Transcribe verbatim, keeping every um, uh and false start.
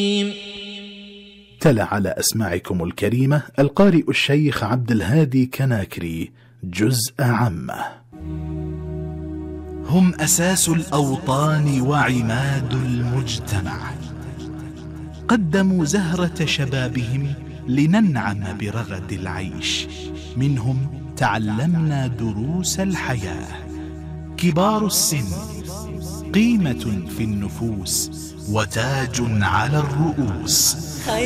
تلا على أسماعكم الكريمة القارئ الشيخ عبد الهادي كناكري جزء عامة. هم أساس الأوطان وعماد المجتمع، قدموا زهرة شبابهم لننعم برغد العيش، منهم تعلمنا دروس الحياة. كبار السن قيمة في النفوس وتاج على الرؤوس.